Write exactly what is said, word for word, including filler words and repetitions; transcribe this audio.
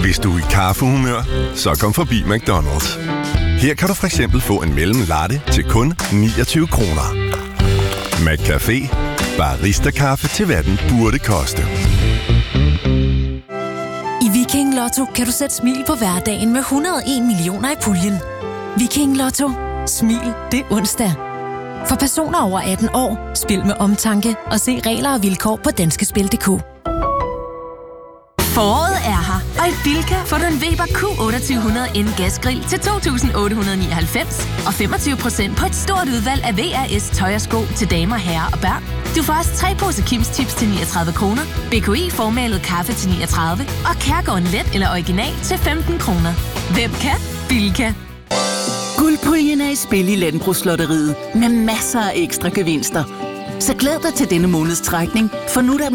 Hvis du er i kaffehumør, så kom forbi McDonald's. Her kan du for eksempel få en mellem latte til kun niogtyve kroner. McCafé. Barista-kaffe til hvad den burde koste. I Viking Lotto kan du sætte smil på hverdagen med et hundrede og en millioner i puljen. Viking Lotto. Smil det onsdag. For personer over atten år, spil med omtanke og se regler og vilkår på danskespil punktum d k. Foråret er her, og i Bilka får du en Weber Q otteogtyve hundrede N gasgrill til to tusind otte hundrede nioghalvfems og femogtyve procent på et stort udvalg af V R S tøj og sko til damer, herrer og børn. Du får også tre poser Kims Chips til niogtredive kroner, B K I formalet kaffe til niogtredive og Kærgården Let eller Original til femten kroner. Hvem kan? Bilka. Guldpuljen er i spil i Landbrugslotteriet med masser af ekstra gevinster. Så glæd dig til denne måneds trækning, for nu er der